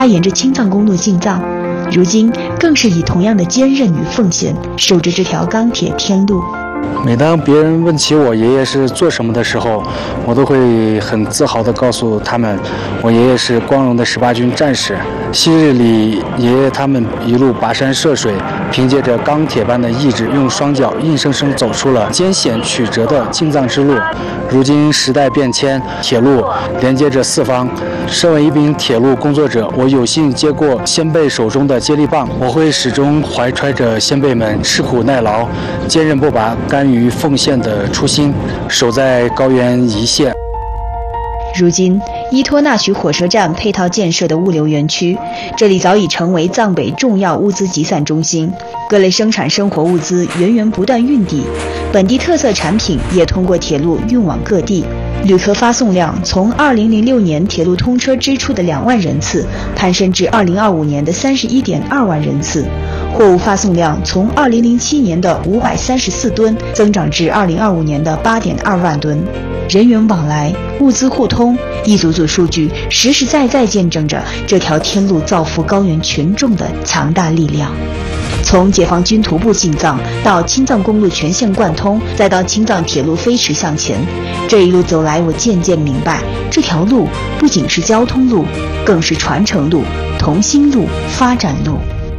他沿着青藏公路进藏，如今更是以同样的坚韧与奉献守着这条钢铁天路。 每当别人问起我爷爷是做什么的时候，我都会很自豪地告诉他们，我爷爷是光荣的18军战士。昔日里，爷爷他们一路跋山涉水，凭借着钢铁般的意志，用双脚硬生生走出了艰险曲折的青藏之路。如今时代变迁，铁路连接着四方。身为一名铁路工作者，我有幸接过先辈手中的接力棒，我会始终怀揣着先辈们吃苦耐劳、坚韧不拔、甘于奉献的初心，守在高原一线。 如今，伊托纳曲火车站配套建设的物流园区，这里早已成为藏北重要物资集散中心，各类生产生活物资源源不断运抵，本地特色产品也通过铁路运往各地。旅客发送量从2006年铁路通车之初的2万人次，攀升至2025年的31.2万人次。货物发送量从2007年的534吨增长至2025年的8.2万吨。人员往来、物资互通，一组组数据实实在在见证着这条天路造福高原群众的强大力量。从解放军徒步进藏到青藏公路全线贯通，再到青藏铁路飞驰向前，这一路走来，我渐渐明白，这条路不仅是交通路，更是传承路、同心路、发展路。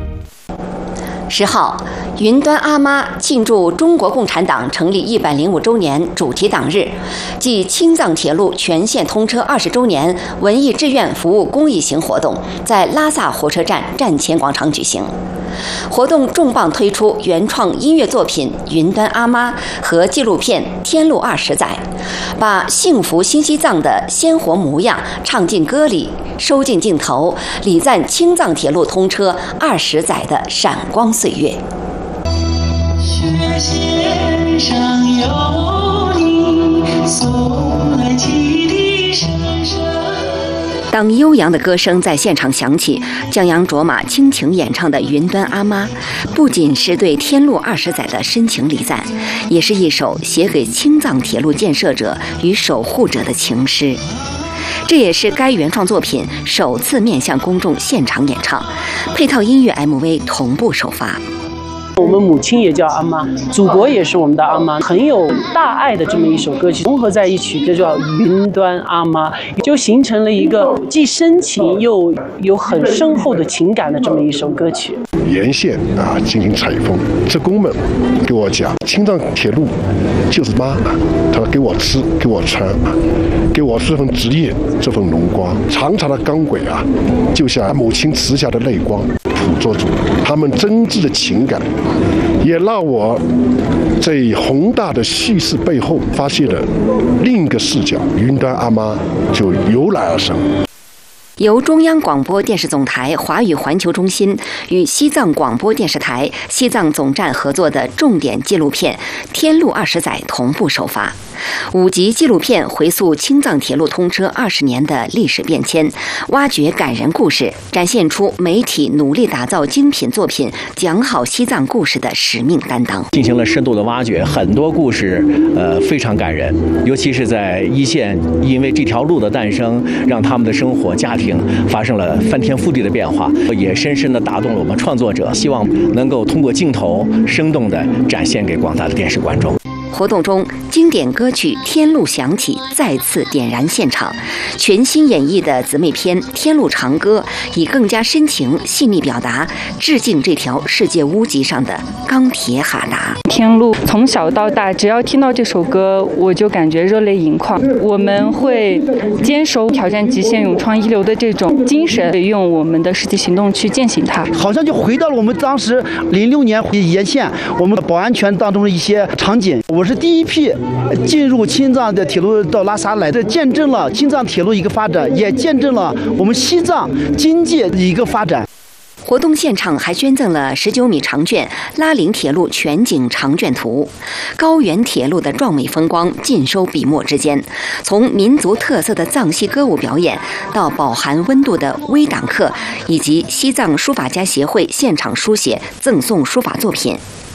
10号，云端阿妈庆祝中国共产党成立105周年主题党日暨青藏铁路全线通车20周年文艺志愿服务公益行活动在拉萨火车站站前广场举行。活动重磅推出原创音乐作品《云端阿妈》和纪录片《天路20载》，把幸福新西藏的鲜活模样唱进歌里，收进镜头，礼赞青藏铁路通车20载的闪光岁月。雪线上有你送来启迪深深。当悠扬的歌声在现场响起，江洋卓玛倾情演唱的《云端阿妈》，不仅是对天路20载的深情礼赞，也是一首写给青藏铁路建设者与守护者的情诗。这也是该原创作品首次面向公众现场演唱，配套音乐 MV 同步首发。 我们母亲也叫阿妈，祖国也是我们的阿妈，很有大爱的这么一首歌曲，融合在一起，这叫云端阿妈，就形成了一个既深情又有很深厚的情感的这么一首歌曲。 沿线进行采风，职工们给我讲，青藏铁路就是妈，他说给我吃，给我穿，给我这份职业，这份荣光，长长的钢轨就像母亲慈祥的泪光。捕捉住他们真挚的情感，也让我在宏大的叙事背后发现了另一个视角，云端阿妈就油然而生。 由中央广播电视总台华语环球中心与西藏广播电视台西藏总站合作的重点纪录片《天路20载》同步首发。5集纪录片回溯青藏铁路通车20年的历史变迁，挖掘感人故事，展现出媒体努力打造精品作品、讲好西藏故事的使命担当。 进行了深度的挖掘，很多故事非常感人，尤其是在一线，因为这条路的诞生，让他们的生活、家庭发生了翻天覆地的变化，也深深地打动了我们创作者，希望能够通过镜头生动地展现给广大的电视观众。 活动中，经典歌曲《天路》响起，再次点燃现场。全新演绎的姊妹篇《天路长歌》以更加深情细腻表达，致敬这条世界屋脊上的钢铁哈达。 天路从小到大，只要听到这首歌，我就感觉热泪盈眶。我们会坚守挑战极限、勇创一流的这种精神，用我们的实际行动去践行它。 好像就回到了我们当时06年沿线我们保安全当中的一些场景。我是第一批进入青藏的铁路到拉萨来的，见证了青藏铁路一个发展，也见证了我们西藏经济的一个发展。 活动现场还捐赠了19米长卷拉林铁路全景长卷图，高原铁路的壮美风光尽收笔墨之间。从民族特色的藏戏歌舞表演，到饱含温度的微党课，以及西藏书法家协会现场书写赠送书法作品，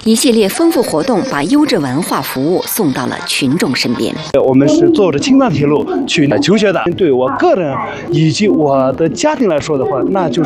一系列丰富活动把优质文化服务送到了群众身边。 我们是坐着青藏铁路去求学的，对我个人以及我的家庭来说的话，那就是